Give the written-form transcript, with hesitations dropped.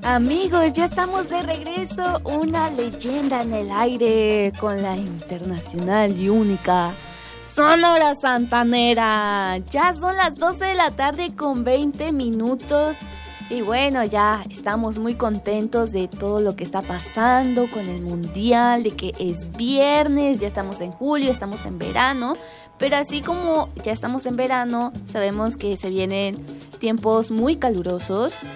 Amigos, ya estamos de regreso, una leyenda en el aire con la internacional y única Sonora Santanera. Ya son las 12 de la tarde con 20 minutos y bueno, ya estamos muy contentos de todo lo que está pasando con el mundial, de que es viernes, ya estamos en julio, estamos en verano. Pero así como ya estamos en verano, sabemos que se vienen tiempos muy calurosos